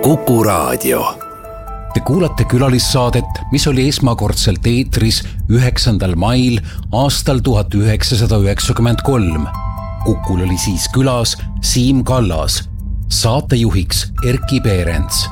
Kuku Raadio. Te kuulate külalissaadet, mis oli esmakordselt eetris 9. mail aastal 1993. Kukul oli siis külas Siim Kallas, saatejuhiks Erkki Peerents.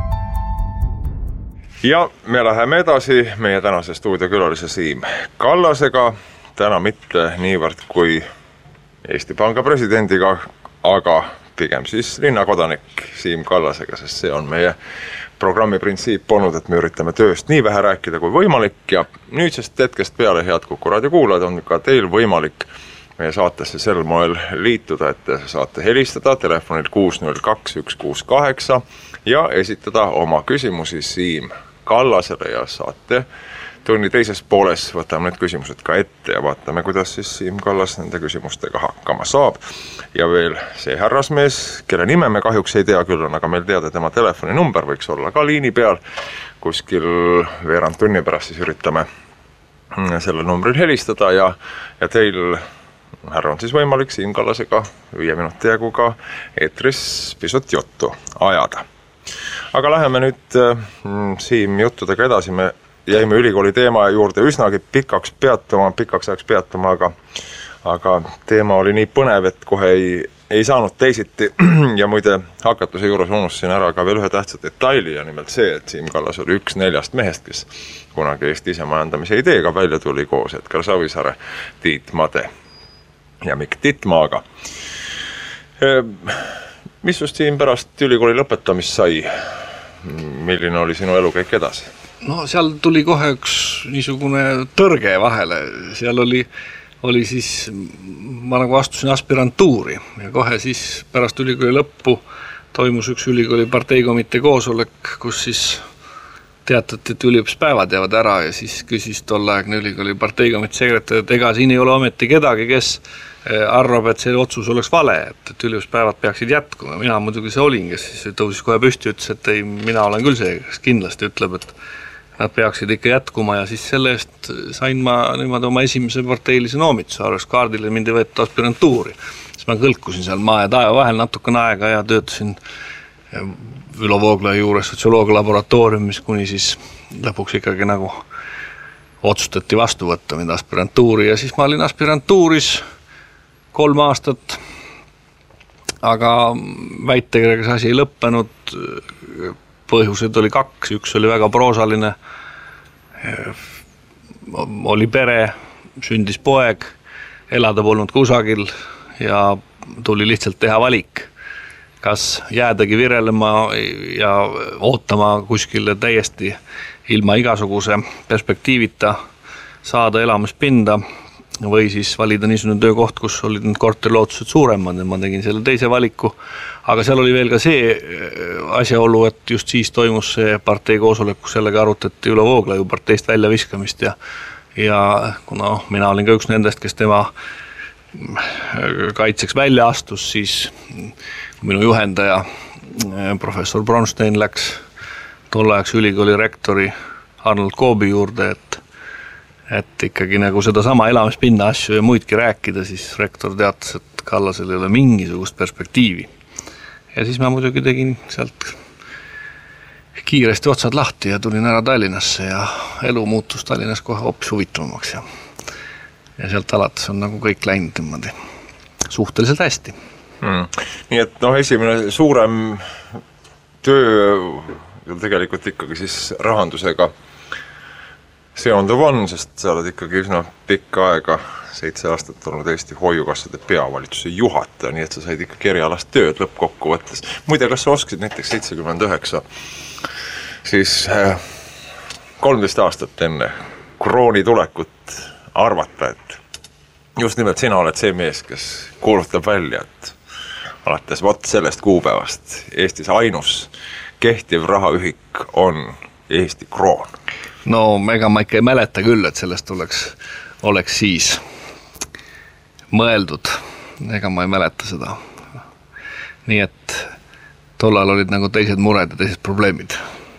Ja me läheme edasi meie tänase stuudiokülalise Siim Kallasega. Täna mitte niivõrd kui Eesti Panga presidendiga, aga pigem siis linnakodanik Siim Kallasega, sest see on meie programmi printsiip olnud, et me üritame tööst nii vähe rääkida kui võimalik ja nüüdsest hetkest peale, head Kuku Raadio kuulajad, on ka teil võimalik meie saatesse sel moel liituda, et te saate helistada telefonil 602 168 ja esitada oma küsimusi Siim Kallasele ja saate tunni teises pooles võtame need küsimused ka ette ja vaatame, kuidas siis Siim Kallas nende küsimustega hakkama saab. Ja veel see härrasmees, kelle nime me kahjuks ei tea küll, on aga meil teada tema telefoninumber võiks olla ka liini peal. Kuskil veerand tunni pärast siis üritame sellel numbril helistada ja teil, härra, on siis võimalik Siim Kallasega 5 minuti jagu ka eetris pisut juttu ajada. Aga läheme nüüd Siim juttudega edasi, me jäime ülikooli teema juurde üsnagi pikaks ajaks peatuma, aga teema oli nii põnev, et kohe ei saanud teisiti ja muide hakatuse juures unustasin ära ka veel ühe tähtsa detaili ja nimelt see, et Siim Kallas oli üks 4 mehest, kes kunagi Eesti isemajandamise ideega välja tuli koos Edgar Savisaare, Tiit Made ja Mikk Titmaaga. Mis just Siim pärast ülikooli lõpetamist sai? Milline oli sinu elu kõik edasi? No seal tuli kohe üks niisugune tõrge vahele, seal oli siis, ma nagu astusin aspirantuuri ja kohe siis pärast ülikooli lõppu toimus üks ülikooli parteikomitee koosolek, kus siis teatati, et üliõpilaspäevad jäävad ära ja siis küsis tolleaegne ülikooli parteikomitee sekretär, et ega siin ei ole ometi kedagi, kes arvab, et see otsus oleks vale, et üliõpilaspäevad peaksid jätkuma. Mina muidugi see olin, kes siis tõusis kohe püsti, ütles, et ei, mina olen küll see, kes kindlasti ütleb, et nad peaksid ikka jätkuma ja siis selle eest sain ma niimoodi oma esimese parteilise noomituse arveskaardile, mind ei võetud aspirantuuri. Siis ma kõlkusin seal maa ja taeva vahel natukene aega ja töötasin Ülo Vooglaia juures sotsioloogia laboratooriumis, kuni siis lõpuks ikkagi nagu otsustati vastu võtta mind aspirantuuri ja siis ma olin aspirantuuris 3 aastat, aga väitekirjaga see asi ei lõppenud. Põhjused oli 2, üks oli väga proosaline, oli pere, sündis poeg, elada polnud kusagil ja tuli lihtsalt teha valik, kas jäädagi virelema ja ootama kuskile täiesti ilma igasuguse perspektiivita saada elamispinda või siis valida niisugune töökoht, kus olid need korterilootused suuremad ja ma tegin selle teise valiku. Aga seal oli veel ka see asjaolu, et just siis toimus see partei koosolek, kus sellega arutati Ülo Vooglaiu parteist välja viskamist ja kuna mina olin ka üks nendest, kes tema kaitseks välja astus, siis minu juhendaja professor Bronstein läks tolleaegse ülikooli rektori Arnold Koobi juurde, et ikkagi nagu seda sama elamispinna asju ja muidki rääkida, siis rektor teatas, et Kallasel ei ole mingisugust perspektiivi. Ja siis ma muidugi tegin sealt kiiresti otsad lahti ja tulin ära Tallinnasse ja elu muutus Tallinnas kohe hoopis huvitavamaks ja sealt alates on nagu kõik läinud niimoodi suhteliselt hästi. Nii et esimene suurem töö tegelikult ikkagi siis rahandusega seonduv on, sest sa oled ikkagi üsna pikka aega, 7 aastat olnud Eesti Hoiukassade peavalitsuse juhataja, nii et sa said ikka erialast tööd lõppkokku võttes. Muide, kas sa oskasid näiteks 79, siis 13 aastat enne krooni tulekut arvata, et just nimelt sina oled see mees, kes kuulutab välja, et alates sellest kuupäevast Eestis ainus kehtiv rahaühik on Eesti kroon. No ega ma ikka ei mäleta küll, et sellest oleks siis mõeldud. Ega ma ei mäleta seda. Nii et tollal olid nagu teised mured ja teised probleemid.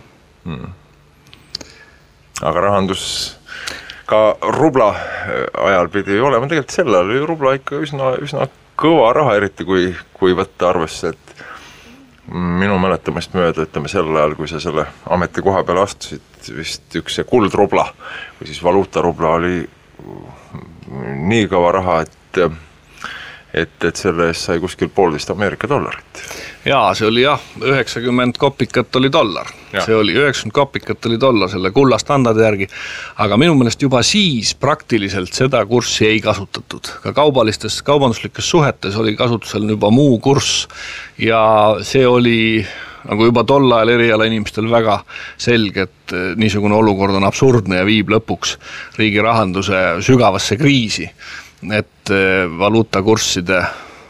Aga rahandus ka rubla ajal pidi olema. Tegelikult sellel oli rubla ikka üsna kõva raha, eriti kui võtta arvesse, et minu mäletamist mööda, ütleme sel ajal, kui sa selle ametikoha peale astusid, vist üks see kuldrubla või siis valuutarubla oli nii kõva raha, et selle eest sai kuskil 1,5 Ameerika dollarit. Jaa, see oli 90 kopikat oli $. See oli 90 kopikat oli $, selle kulla standardi järgi, aga minu meelest juba siis praktiliselt seda kurssi ei kasutatud. Ka kaubanduslikes suhetes oli kasutusel juba muu kurss ja see oli nagu juba tol ajal eriala inimestel väga selge, et niisugune olukord on absurdne ja viib lõpuks riigi rahanduse sügavasse kriisi, et valuutakursside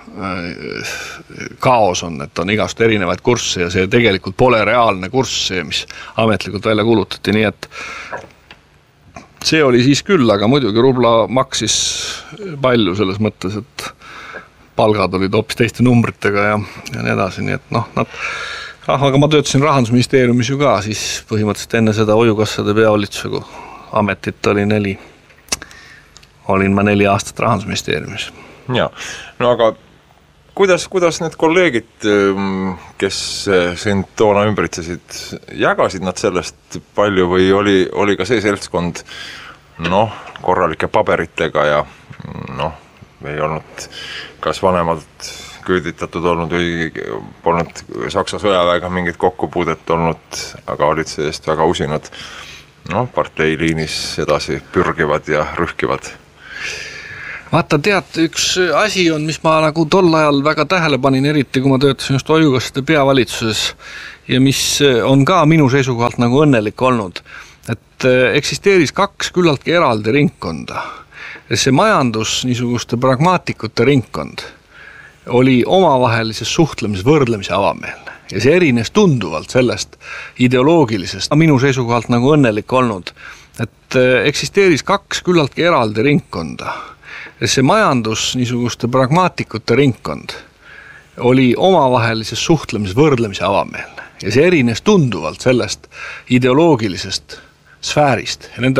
kaos on, et on igast erinevaid kursse ja see tegelikult pole reaalne kurss, see, mis ametlikult välja kuulutati, nii et see oli siis küll, aga muidugi rubla maksis palju selles mõttes, et palgad olid hoopis teiste numbritega ja nii edasi, nii et aga ma töötasin Rahandusministeeriumis ju ka, siis põhimõtteliselt enne seda hoiukassade peavalitsuse ametit olin ma 4 aastat Rahandusministeeriumis. Ja, no aga kuidas need kolleegid, kes sind toona ümbritsesid, jagasid nad sellest palju või oli ka see seltskond korralike paberitega ja ei olnud kas vanemalt küüditatud olnud või polnud Saksa sõjaväega mingit kokkupuudet olnud, aga olid seest väga usinad parteiliinis edasi pürgivad ja rühkivad. Vaata, tead, üks asi on, mis ma nagu tol ajal väga tähele panin, eriti kui ma töötasin just hoiukassade peavalitsuses ja mis on ka minu seisukohalt nagu õnnelik olnud, et eksisteeris 2 küllaltki eraldi ringkonda. See majandus, niisuguste pragmaatikute ringkond oli omavahelises suhtlemises võrdlemise avameelne ja see erines tunduvalt sellest ideoloogilisest, minu seisukohalt nagu õnnelik olnud, et eksisteeris 2 küllaltki eraldi ringkonda. See majandus, niisuguste pragmaatikute ringkond oli omavahelises suhtlemises võrdlemise avameelne ja see erines tunduvalt sellest ideoloogilisest sfäärist ja nende